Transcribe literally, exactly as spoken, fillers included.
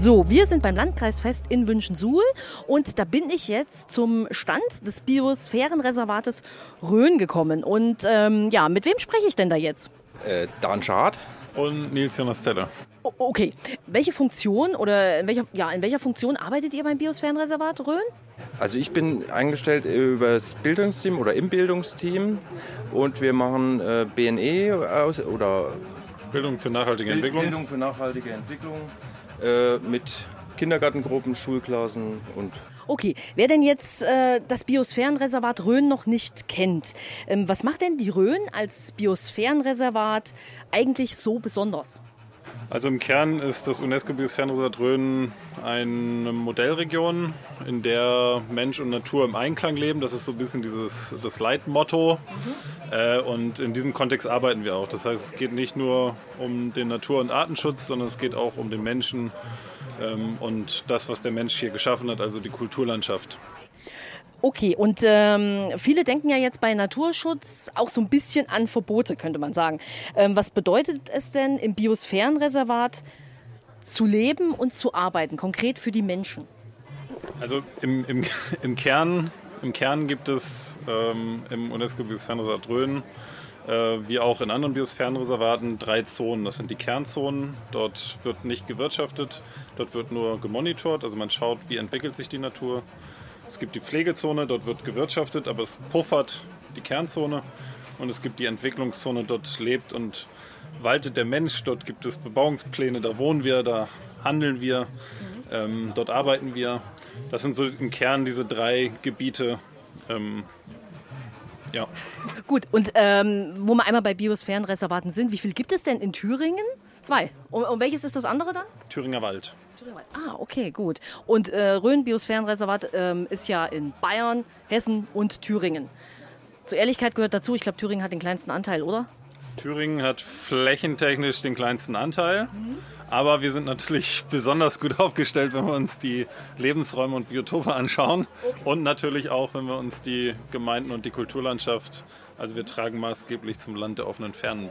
So, wir sind beim Landkreisfest in Wünschensuhl und da bin ich jetzt zum Stand des Biosphärenreservates Rhön gekommen. Und ähm, ja, mit wem spreche ich denn da jetzt? Äh, Dan Schad. Und Nils Jonas Teller. O- okay, welche Funktion oder in welcher, ja, in welcher Funktion arbeitet ihr beim Biosphärenreservat Rhön? Also ich bin eingestellt über das Bildungsteam oder im Bildungsteam und wir machen äh, B N E aus, oder Bildung für nachhaltige Entwicklung. Bildung für nachhaltige Entwicklung äh, mit Kindergartengruppen, Schulklassen und... Okay, wer denn jetzt äh, das Biosphärenreservat Rhön noch nicht kennt, ähm, was macht denn die Rhön als Biosphärenreservat eigentlich so besonders? Also im Kern ist das UNESCO-Biosphärenreservat Rhön eine Modellregion, in der Mensch und Natur im Einklang leben. Das ist so ein bisschen dieses, das Leitmotto. Mhm. Äh, und in diesem Kontext arbeiten wir auch. Das heißt, es geht nicht nur um den Natur- und Artenschutz, sondern es geht auch um den Menschen ähm, und das, was der Mensch hier geschaffen hat, also die Kulturlandschaft. Okay, und ähm, viele denken ja jetzt bei Naturschutz auch so ein bisschen an Verbote, könnte man sagen. Ähm, was bedeutet es denn, im Biosphärenreservat zu leben und zu arbeiten, konkret für die Menschen? Also im, im, im, Kern, im Kern gibt es ähm, im UNESCO-Biosphärenreservat Rhön, äh, wie auch in anderen Biosphärenreservaten, drei Zonen. Das sind die Kernzonen. Dort wird nicht gewirtschaftet, dort wird nur gemonitort. Also man schaut, wie entwickelt sich die Natur. Es gibt die Pflegezone, dort wird gewirtschaftet, aber es puffert die Kernzone. Und es gibt die Entwicklungszone, dort lebt und waltet der Mensch. Dort gibt es Bebauungspläne, da wohnen wir, da handeln wir, mhm. ähm, dort arbeiten wir. Das sind so im Kern diese drei Gebiete. Ähm, ja. Gut, und ähm, wo wir einmal bei Biosphärenreservaten sind, wie viel gibt es denn in Thüringen? Zwei. Und, und welches ist das andere dann? Thüringer Wald. Ah, okay, gut. Und äh, Rhön Biosphärenreservat ähm, ist ja in Bayern, Hessen und Thüringen. Zur Ehrlichkeit gehört dazu, ich glaube, Thüringen hat den kleinsten Anteil, oder? Thüringen hat flächentechnisch den kleinsten Anteil, mhm. aber wir sind natürlich besonders gut aufgestellt, wenn wir uns die Lebensräume und Biotope anschauen okay. und natürlich auch, wenn wir uns die Gemeinden und die Kulturlandschaft, also wir tragen maßgeblich zum Land der offenen Fernen